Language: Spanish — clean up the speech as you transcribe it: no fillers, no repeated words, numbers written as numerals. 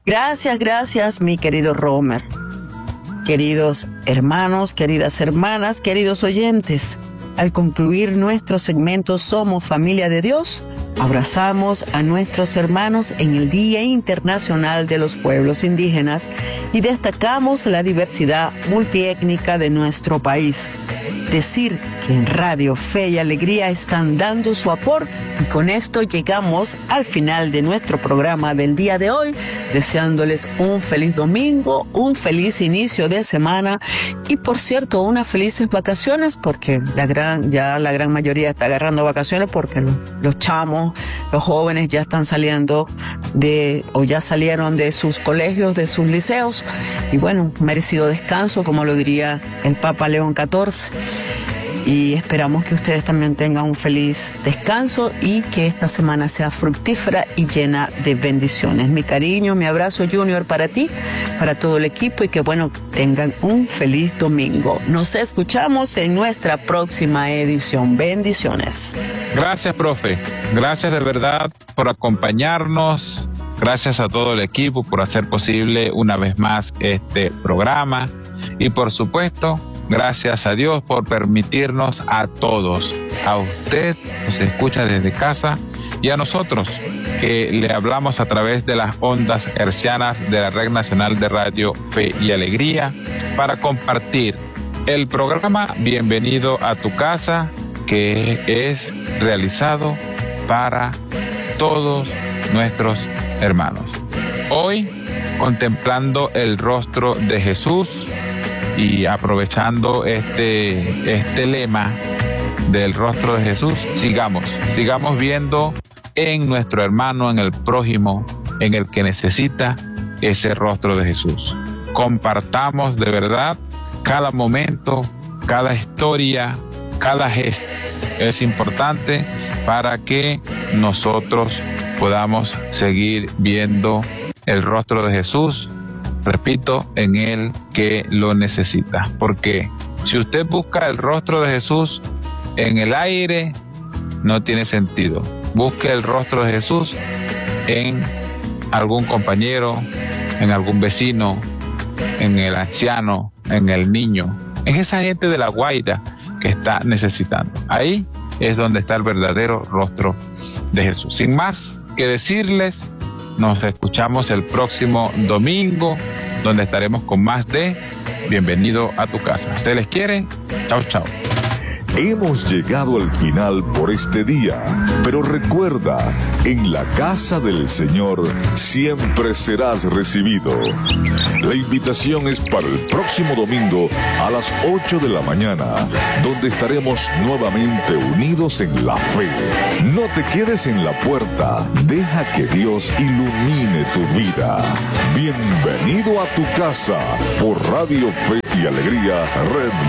Gracias, mi querido Romer. Queridos hermanos, queridas hermanas, queridos oyentes, al concluir nuestro segmento Somos Familia de Dios, abrazamos a nuestros hermanos en el Día Internacional de los Pueblos Indígenas y destacamos la diversidad multiétnica de nuestro país. Decir que en Radio Fe y Alegría están dando su aporte, y con esto llegamos al final de nuestro programa del día de hoy, deseándoles un feliz domingo, un feliz inicio de semana y, por cierto, unas felices vacaciones, porque la gran mayoría está agarrando vacaciones porque los chamos, los jóvenes ya están saliendo ya salieron de sus colegios, de sus liceos, y bueno, merecido descanso, como lo diría el Papa León XIV. Y esperamos que ustedes también tengan un feliz descanso y que esta semana sea fructífera y llena de bendiciones. Mi cariño, mi abrazo, Junior, para ti, para todo el equipo, y que bueno, tengan un feliz domingo. Nos escuchamos en nuestra próxima edición. Bendiciones. Gracias, profe. Gracias de verdad por acompañarnos. Gracias a todo el equipo por hacer posible una vez más este programa. Y por supuesto, gracias a Dios por permitirnos a todos, a usted que se escucha desde casa y a nosotros que le hablamos a través de las ondas hercianas de la Red Nacional de Radio Fe y Alegría, para compartir el programa Bienvenido a tu Casa, que es realizado para todos nuestros hermanos. Hoy, contemplando el rostro de Jesús y aprovechando este lema del rostro de Jesús, sigamos viendo en nuestro hermano, en el prójimo, en el que necesita ese rostro de Jesús. Compartamos de verdad cada momento, cada historia, cada gesto. Es importante para que nosotros podamos seguir viendo el rostro de Jesús, repito, en el que lo necesita. Porque si usted busca el rostro de Jesús en el aire, no tiene sentido. Busque el rostro de Jesús en algún compañero, en algún vecino, en el anciano, en el niño, en esa gente de la guaira que está necesitando. Ahí es donde está el verdadero rostro de Jesús. Sin más que decirles, nos escuchamos el próximo domingo, donde estaremos con más de Bienvenido a tu Casa. Se les quiere. Chao, chao. Hemos llegado al final por este día, pero recuerda, en la casa del Señor siempre serás recibido. La invitación es para el próximo domingo a las 8 de la mañana, donde estaremos nuevamente unidos en la fe. No te quedes en la puerta, deja que Dios ilumine tu vida. Bienvenido a tu casa por Radio Fe y Alegría, Red